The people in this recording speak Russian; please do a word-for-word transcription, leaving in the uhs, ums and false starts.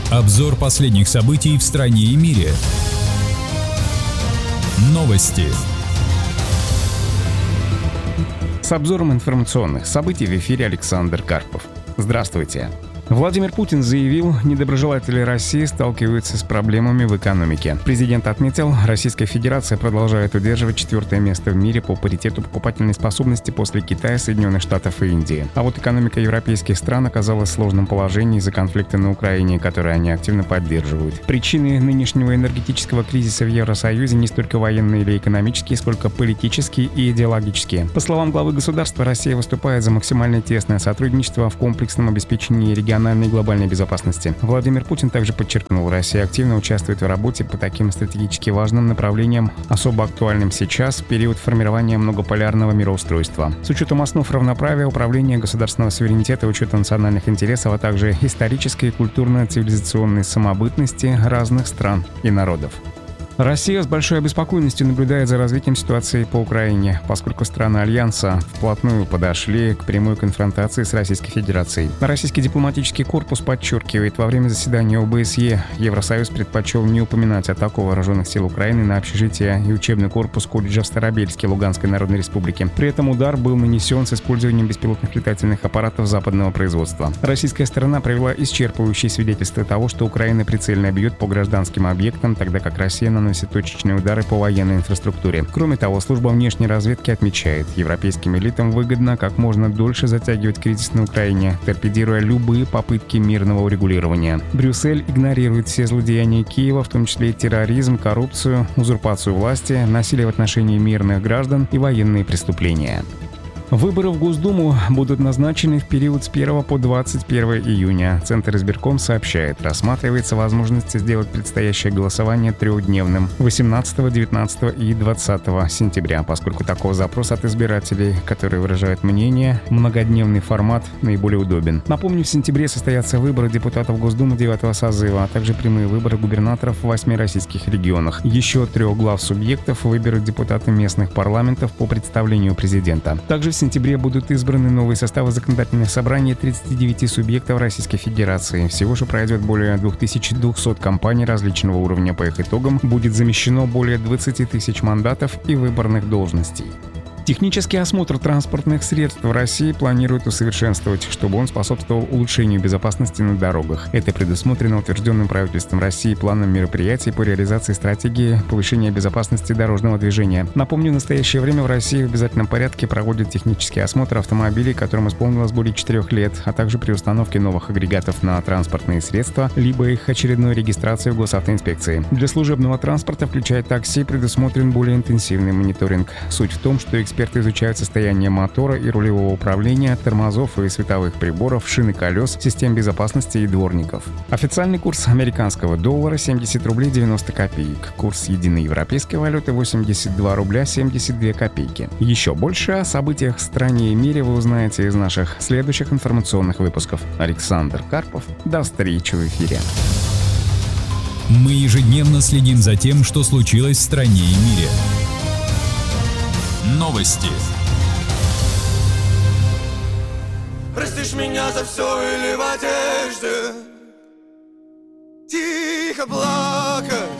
Обзор последних событий в стране и мире. Новости. С обзором информационных событий в эфире Александр Карпов. Здравствуйте. Владимир Путин заявил, недоброжелатели России сталкиваются с проблемами в экономике. Президент отметил, Российская Федерация продолжает удерживать четвертое место в мире по паритету покупательной способности после Китая, Соединенных Штатов и Индии. А вот экономика европейских стран оказалась в сложном положении из-за конфликта на Украине, который они активно поддерживают. Причины нынешнего энергетического кризиса в Евросоюзе не столько военные или экономические, сколько политические и идеологические. По словам главы государства, Россия выступает за максимально тесное сотрудничество в комплексном обеспечении региональной и глобальной безопасности. Владимир Путин также подчеркнул, Россия активно участвует в работе по таким стратегически важным направлениям, особо актуальным сейчас, в период формирования многополярного мироустройства. С учетом основ равноправия, управления государственного суверенитета, учета национальных интересов, а также исторической и культурно-цивилизационной самобытности разных стран и народов. Россия с большой обеспокоенностью наблюдает за развитием ситуации по Украине, поскольку страны Альянса вплотную подошли к прямой конфронтации с Российской Федерацией. Российский дипломатический корпус подчеркивает, во время заседания о бэ эс е Евросоюз предпочел не упоминать атаку вооруженных сил Украины на общежитие и учебный корпус колледжа в Старобельске Луганской Народной Республики. При этом удар был нанесен с использованием беспилотных летательных аппаратов западного производства. Российская сторона привела исчерпывающие свидетельства того, что Украина прицельно бьет по гражданским объектам, тогда как Россия наносит точечные удары по военной инфраструктуре. Кроме того, служба внешней разведки отмечает, европейским элитам выгодно как можно дольше затягивать кризис на Украине, торпедируя любые попытки мирного урегулирования. Брюссель игнорирует все злодеяния Киева, в том числе и терроризм, коррупцию, узурпацию власти, насилие в отношении мирных граждан и военные преступления. Выборы в Госдуму будут назначены в период с первого по двадцать первое июня. Центр избирком сообщает, рассматривается возможность сделать предстоящее голосование трехдневным восемнадцатого, девятнадцатого и двадцатого сентября, поскольку такого запроса от избирателей, которые выражают мнение, многодневный формат наиболее удобен. Напомню, в сентябре состоятся выборы депутатов Госдумы девятого созыва, а также прямые выборы губернаторов в восьми российских регионах. Еще трех глав субъектов выберут депутаты местных парламентов по представлению президента. Также в В сентябре будут избраны новые составы законодательных собраний тридцати девяти субъектов Российской Федерации. Всего же пройдет более две тысячи двести кампаний различного уровня. По их итогам будет замещено более двадцать тысяч мандатов и выборных должностей. Технический осмотр транспортных средств в России планируют усовершенствовать, чтобы он способствовал улучшению безопасности на дорогах. Это предусмотрено утвержденным правительством России планом мероприятий по реализации стратегии повышения безопасности дорожного движения. Напомню, в настоящее время в России в обязательном порядке проводят технический осмотр автомобилей, которым исполнилось более четырех лет, а также при установке новых агрегатов на транспортные средства, либо их очередной регистрации в госавтоинспекции. Для служебного транспорта, включая такси, предусмотрен более интенсивный мониторинг. Суть в том, что эксперты Эксперты изучают состояние мотора и рулевого управления, тормозов и световых приборов, шин и колес, систем безопасности и дворников. Официальный курс американского доллара семьдесят рублей девяносто копеек. Курс единой европейской валюты восемьдесят два рубля семьдесят две копейки. Еще больше о событиях в стране и мире вы узнаете из наших следующих информационных выпусков. Александр Карпов. До встречи в эфире. Мы ежедневно следим за тем, что случилось в стране и мире. Новости. Простишь меня за все или в одежде тихо плакать